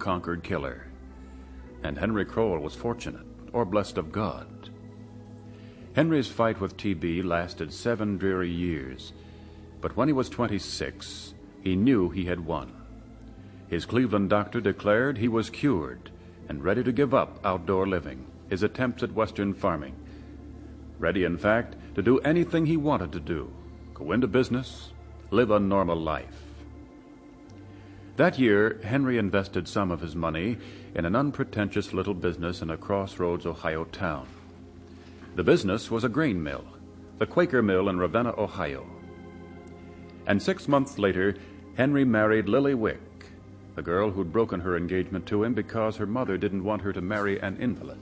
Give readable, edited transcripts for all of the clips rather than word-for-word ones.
unconquered killer. And Henry Crowell was fortunate, or blessed of God. Henry's fight with TB lasted 7 dreary years, but when he was 26, he knew he had won. His Cleveland doctor declared he was cured and ready to give up outdoor living, his attempts at Western farming. Ready, in fact, to do anything he wanted to do, go into business, live a normal life. That year, Henry invested some of his money in an unpretentious little business in a crossroads Ohio town. The business was a grain mill, the Quaker Mill in Ravenna, Ohio. And 6 months later, Henry married Lily Wick, the girl who'd broken her engagement to him because her mother didn't want her to marry an invalid.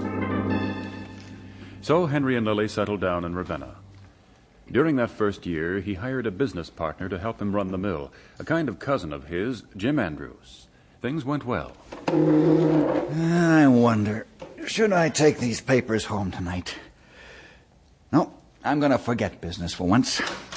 So Henry and Lily settled down in Ravenna. During that first year, he hired a business partner to help him run the mill, a kind of cousin of his, Jim Andrews. Things went well. I wonder, should I take these papers home tonight? No, I'm going to forget business for once.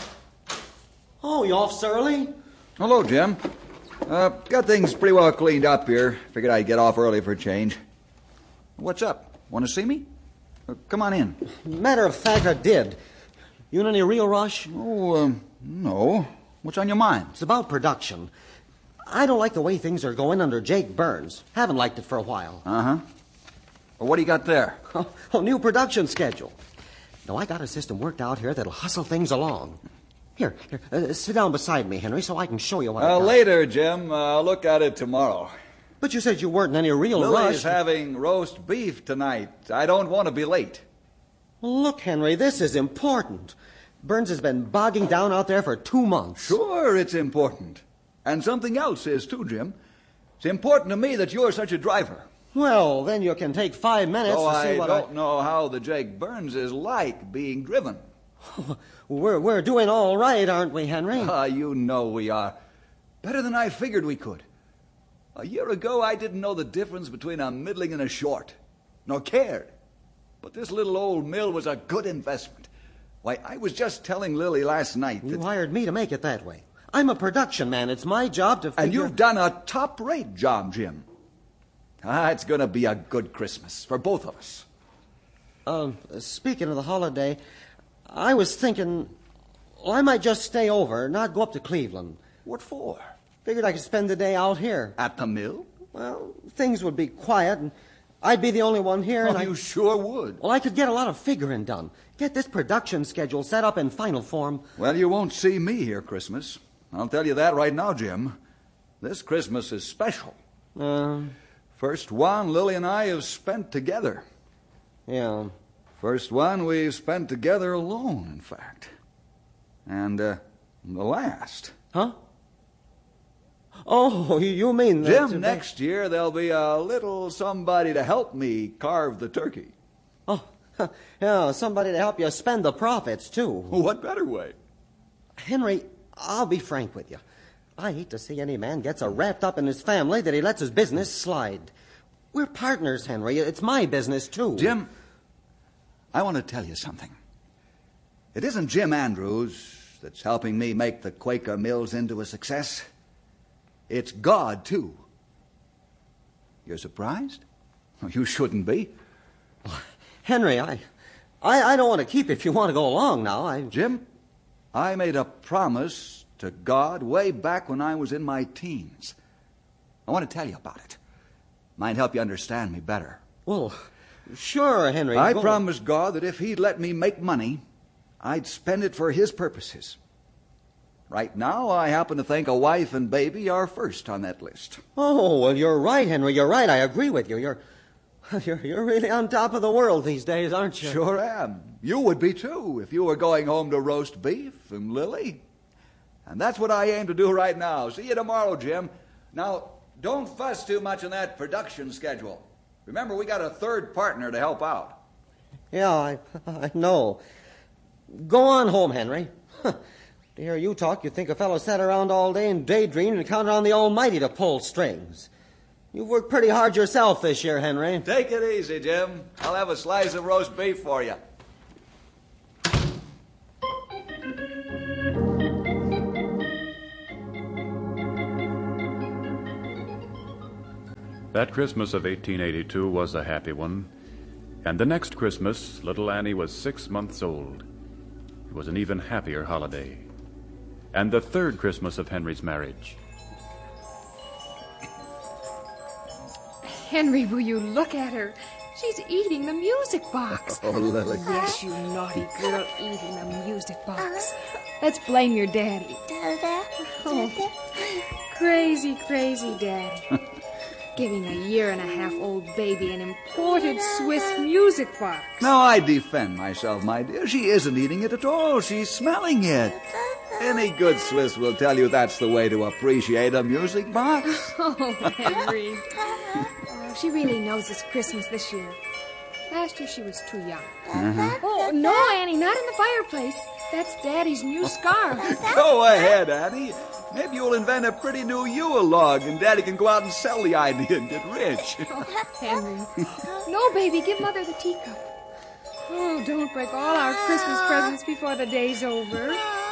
Oh, you off so early? Hello, Jim. Got things pretty well cleaned up here. Figured I'd get off early for a change. What's up? Want to see me? Come on in. Matter of fact, I did. You in any real rush? Oh, no. What's on your mind? It's about production. I don't like the way things are going under Jake Burns. Haven't liked it for a while. Uh-huh. Well, what do you got there? Oh, new production schedule. Now, I got a system worked out here that'll hustle things along. Here, sit down beside me, Henry, so I can show you what I got. Later, Jim. I'll look at it tomorrow. But you said you weren't in any real rush. Lily's having roast beef tonight. I don't want to be late. Look, Henry, this is important. Burns has been bogging down out there for 2 months. Sure, it's important. And something else is, too, Jim. It's important to me that you're such a driver. Well, then you can take 5 minutes to see what I don't know how the Jake Burns is like being driven. We're doing all right, aren't we, Henry? You know we are. Better than I figured we could. A year ago, I didn't know the difference between a middling and a short, nor cared. But this little old mill was a good investment. Why, I was just telling Lily last night that... You hired me to make it that way. I'm a production man. It's my job to figure... And you've done a top-rate job, Jim. It's going to be a good Christmas for both of us. Speaking of the holiday, I was thinking, I might just stay over, not go up to Cleveland. What for? Figured I could spend the day out here. At the mill? Well, things would be quiet, and I'd be the only one here. Oh, you sure would. Well, I could get a lot of figuring done. Get this production schedule set up in final form. Well, you won't see me here Christmas. I'll tell you that right now, Jim. This Christmas is special. First one Lily and I have spent together. Yeah. First one we've spent together alone, in fact. And, the last. Huh? Oh, you mean that... Jim, next year there'll be a little somebody to help me carve the turkey. Oh, yeah, somebody to help you spend the profits, too. What better way? Henry, I'll be frank with you. I hate to see any man get so wrapped up in his family that he lets his business slide. We're partners, Henry. It's my business, too. Jim, I want to tell you something. It isn't Jim Andrews that's helping me make the Quaker Mills into a success. It's God, too. You're surprised? Oh, you shouldn't be. Henry, I don't want to keep if you want to go along now. Jim, I made a promise to God way back when I was in my teens. I want to tell you about it. Might help you understand me better. Well, sure, Henry. I promised God that if he'd let me make money, I'd spend it for his purposes. Right now, I happen to think a wife and baby are first on that list. Oh, well, you're right, Henry. You're right. I agree with you. You're really on top of the world these days, aren't you? Sure am. You would be, too, if you were going home to roast beef and Lily. And that's what I aim to do right now. See you tomorrow, Jim. Now, don't fuss too much on that production schedule. Remember, we got a third partner to help out. Yeah, I know. Go on home, Henry. To hear you talk, you'd think a fellow sat around all day and daydreamed and counted on the Almighty to pull strings. You've worked pretty hard yourself this year, Henry. Take it easy, Jim. I'll have a slice of roast beef for you. That Christmas of 1882 was a happy one. And the next Christmas, little Annie was 6 months old. It was an even happier holiday. And the third Christmas of Henry's marriage. Henry, will you look at her? She's eating the music box. Oh, Lily. Yes, you naughty girl, eating the music box. Let's blame your daddy. Oh, crazy, crazy daddy. Giving a 1.5-year-old baby an imported Swiss music box. Now, I defend myself, my dear. She isn't eating it at all. She's smelling it. Any good Swiss will tell you that's the way to appreciate a music box. Oh, Henry. Oh, she really knows it's Christmas this year. Last year she was too young. Oh, no, Annie, not in the fireplace. That's Daddy's new scarf. Go ahead, Annie. Maybe you'll invent a pretty new Yule log and Daddy can go out and sell the idea and get rich. Oh, Henry. No, baby, give Mother the teacup. Oh, don't break all our Christmas presents before the day's over.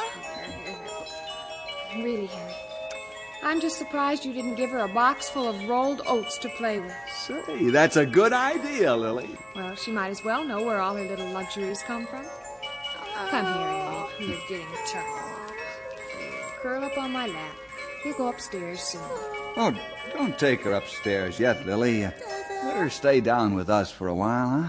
Really, Henry, I'm just surprised you didn't give her a box full of rolled oats to play with. Say, that's a good idea, Lily. Well, she might as well know where all her little luxuries come from. Come here, Annie. You're getting tired. Curl up on my lap. We'll go upstairs soon. Oh, don't take her upstairs yet, Lily. Let her stay down with us for a while,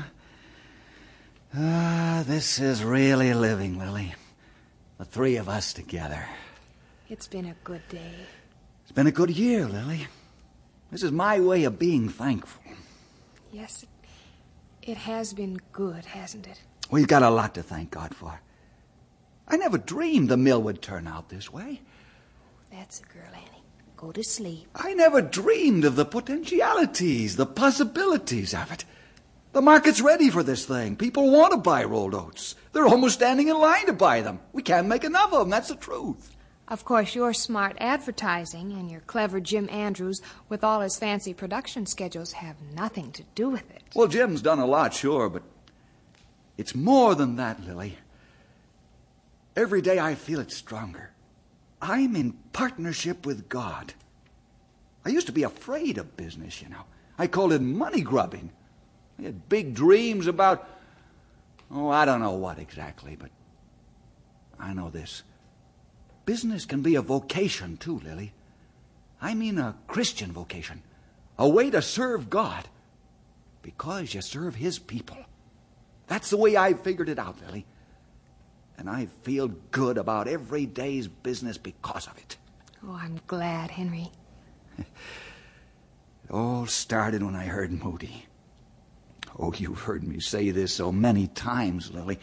huh? This is really living, Lily. The three of us together. It's been a good day. It's been a good year, Lily. This is my way of being thankful. Yes, it has been good, hasn't it? We've got a lot to thank God for. I never dreamed the mill would turn out this way. That's a girl, Annie. Go to sleep. I never dreamed of the potentialities, the possibilities of it. The market's ready for this thing. People want to buy rolled oats. They're almost standing in line to buy them. We can't make enough of them. That's the truth. Of course, your smart advertising and your clever Jim Andrews with all his fancy production schedules have nothing to do with it. Well, Jim's done a lot, sure, but it's more than that, Lily. Every day I feel it stronger. I'm in partnership with God. I used to be afraid of business, you know. I called it money grubbing. I had big dreams about, I don't know what exactly, but I know this. Business can be a vocation, too, Lily. I mean a Christian vocation. A way to serve God. Because you serve His people. That's the way I figured it out, Lily. And I feel good about every day's business because of it. Oh, I'm glad, Henry. It all started when I heard Moody. Oh, you've heard me say this so many times, Lily.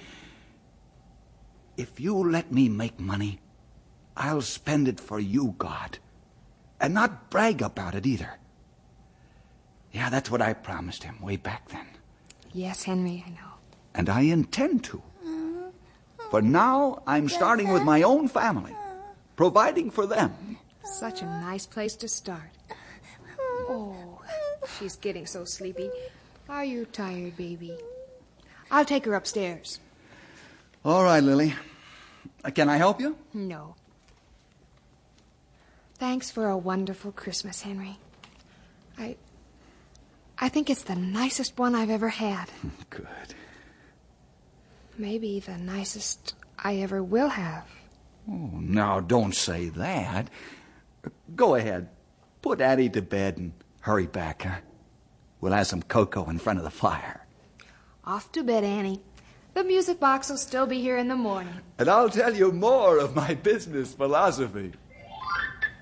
If you let me make money, I'll spend it for you, God. And not brag about it either. Yeah, that's what I promised him way back then. Yes, Henry, I know. And I intend to. For now, I'm starting with my own family, providing for them. Such a nice place to start. Oh, she's getting so sleepy. Are you tired, baby? I'll take her upstairs. All right, Lily. Can I help you? No. Thanks for a wonderful Christmas, Henry. I think it's the nicest one I've ever had. Good. Maybe the nicest I ever will have. Oh, now, don't say that. Go ahead. Put Addie to bed and hurry back, huh? We'll have some cocoa in front of the fire. Off to bed, Annie. The music box will still be here in the morning. And I'll tell you more of my business philosophy.